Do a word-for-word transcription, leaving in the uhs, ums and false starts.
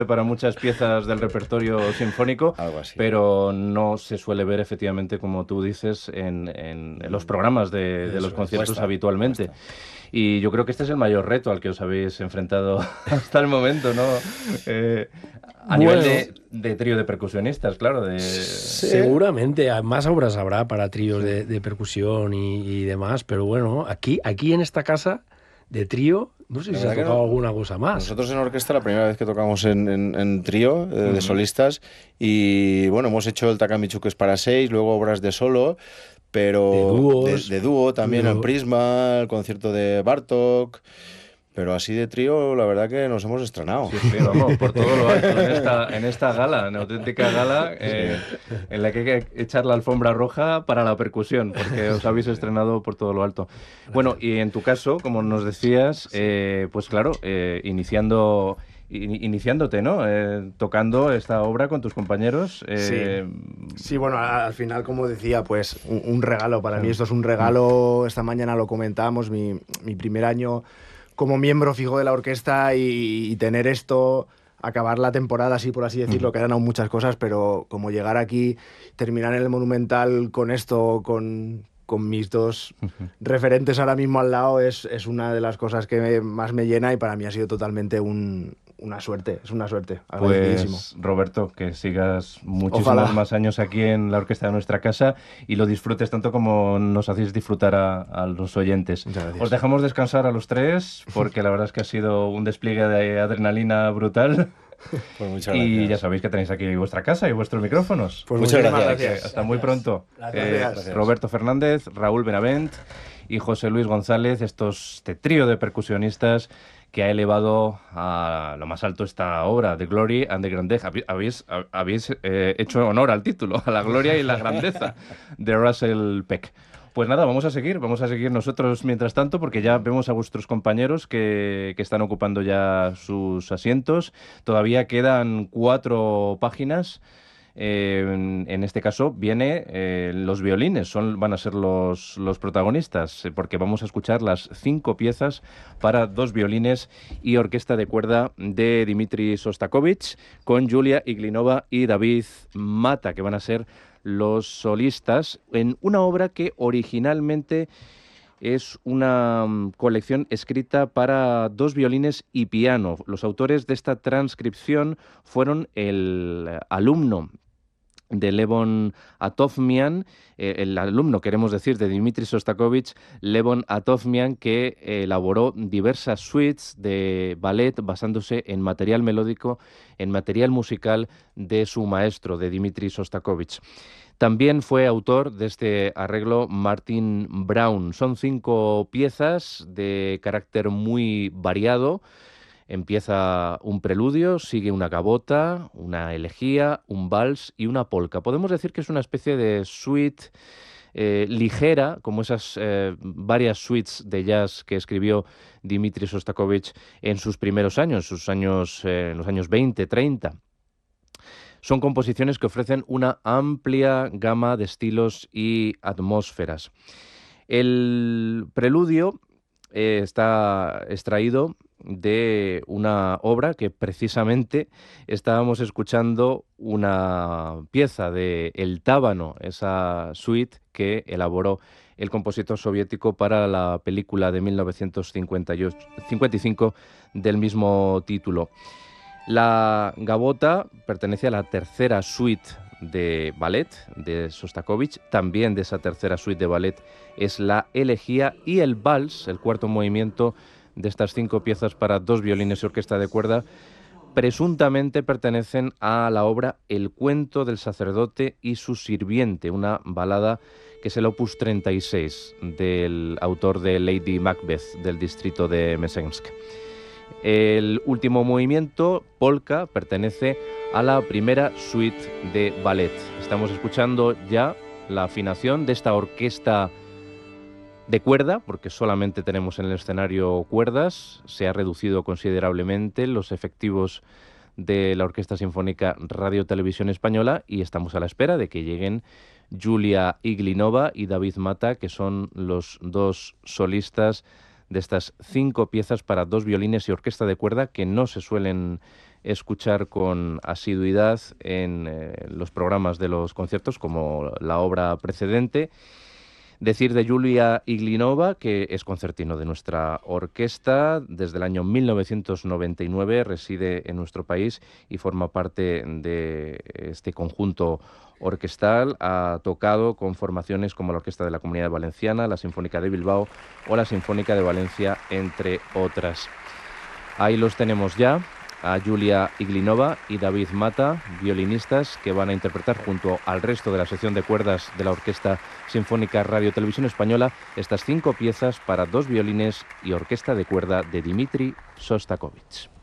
para muchas piezas del repertorio sinfónico, Algo así. pero no se suele ver efectivamente, como tú dices, en, en- en los programas de, de los Eso es. conciertos Cuesta, habitualmente. cuesta. Y yo creo que este es el mayor reto al que os habéis enfrentado hasta el momento, ¿no? Eh, a nivel Bueno, de, de trío de percusionistas, claro, de... seguramente hay más obras habrá para tríos de, de percusión y, y demás, pero bueno, aquí, aquí en esta casa de trío, no sé La si se ha verdad que tocado no- alguna cosa más. Nosotros en orquesta la primera vez que tocamos en, en- en trío eh, de Ujú. solistas y bueno, hemos hecho el Takamichu que es para seis, luego obras de solo, pero De dúos, de, de dúo también, el dúo. Prisma, el concierto de Bartók, pero así de trío la verdad que nos hemos estrenado. Sí, sí, vamos, por todo lo alto, en esta, en esta gala, en auténtica gala, eh, en la que hay que echar la alfombra roja para la percusión, porque os habéis estrenado por todo lo alto. Bueno, y en tu caso, como nos decías, eh, pues claro, eh, iniciando, in- iniciándote, ¿no? Eh, tocando esta obra con tus compañeros. eh, Sí, bueno, a- al final, como decía, pues un, un regalo. Para Claro. mí esto es un regalo. Esta mañana lo comentábamos, mi, mi primer año como miembro fijo de la orquesta y, y tener esto, acabar la temporada así, por así decirlo, Ujú. quedan aún muchas cosas, pero como llegar aquí, terminar en el Monumental con esto, con, con mis dos referentes ahora mismo al lado, es, es una de las cosas que me- más me llena y para mí ha sido totalmente un- una suerte, es una suerte, agradecidísimo. Pues Roberto, que sigas muchísimos Ojalá. más años aquí en la orquesta de nuestra casa y lo disfrutes tanto como nos hacéis disfrutar a, a los oyentes. Muchas gracias. Os dejamos descansar a los tres porque la verdad es que ha sido un despliegue de adrenalina brutal Pues muchas y gracias. ya sabéis que tenéis aquí vuestra casa y vuestros micrófonos. Pues Muchas muchísimas gracias. Eh, Hasta muy pronto. Gracias. Eh, Gracias. Roberto Fernández, Raúl Benavent y José Luis González, estos, este trío de percusionistas que ha elevado a lo más alto esta obra, The Glory and the Grandeza. Habí- Habéis, hab- habéis eh, hecho honor al título, a la gloria y la grandeza de Russell Peck. Pues nada, vamos a seguir, vamos a seguir nosotros mientras tanto, porque ya vemos a vuestros compañeros que, que están ocupando ya sus asientos. Todavía quedan cuatro páginas. Eh, en, en este caso viene eh, los violines, son, van a ser los, los protagonistas, eh, porque vamos a escuchar las cinco piezas para dos violines y orquesta de cuerda de Dmitri Sostakovich, con Julia Iglinova y David Mata, que van a ser los solistas en una obra que originalmente es una mm, colección escrita para dos violines y piano. Los autores de esta transcripción fueron el eh, alumno de Levon Atovmian, eh, el alumno, queremos decir, de Dmitri Sostakovich, Levon Atovmian, que eh, elaboró diversas suites de ballet basándose en material melódico, en material musical de su maestro, de Dmitri Sostakovich. También fue autor de este arreglo Martin Brown. Son cinco piezas de carácter muy variado. Empieza un preludio, sigue una gavota, una elegía, un vals y una polka. Podemos decir que es una especie de suite eh, ligera, como esas eh, varias suites de jazz que escribió Dmitri Sostakovich en sus primeros años, sus años, eh, en los años veinte, treinta. Son composiciones que ofrecen una amplia gama de estilos y atmósferas. El preludio eh, está extraído de una obra que precisamente estábamos escuchando una pieza de El Tábano, esa suite que elaboró el compositor soviético para la película de mil novecientos cincuenta y cinco del mismo título. La gavota pertenece a la tercera suite de ballet de Sostakovich. También de esa tercera suite de ballet es la elegía y el vals, el cuarto movimiento de estas cinco piezas para dos violines y orquesta de cuerda, presuntamente pertenecen a la obra El cuento del sacerdote y su sirviente, una balada que es el opus treinta y seis del autor de Lady Macbeth del distrito de Msensk. El último movimiento, polka, pertenece a la primera suite de ballet. Estamos escuchando ya la afinación de esta orquesta de cuerda, porque solamente tenemos en el escenario cuerdas. Se ha reducido considerablemente los efectivos de la Orquesta Sinfónica Radio Televisión Española y estamos a la espera de que lleguen Julia Iglinova y David Mata, que son los dos solistas de estas cinco piezas para dos violines y orquesta de cuerda que no se suelen escuchar con asiduidad en eh, los programas de los conciertos, como la obra precedente. Decir de Yulia Iglinova, que es concertino de nuestra orquesta, desde el año mil novecientos noventa y nueve reside en nuestro país y forma parte de este conjunto orquestal. Ha tocado con formaciones como la Orquesta de la Comunidad Valenciana, la Sinfónica de Bilbao o la Sinfónica de Valencia, entre otras. Ahí los tenemos ya, a Yulia Iglinova y David Mata, violinistas, que van a interpretar junto al resto de la sección de cuerdas de la Orquesta Sinfónica Radio Televisión Española estas cinco piezas para dos violines y orquesta de cuerda de Dmitri Shostakovich.